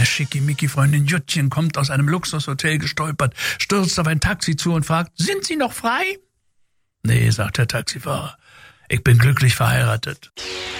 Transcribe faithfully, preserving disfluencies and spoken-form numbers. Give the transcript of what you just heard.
Meine Schickimicki-Freundin Juttchen kommt aus einem Luxushotel gestolpert, stürzt auf ein Taxi zu und fragt, sind Sie noch frei? Nee, sagt der Taxifahrer, ich bin glücklich verheiratet.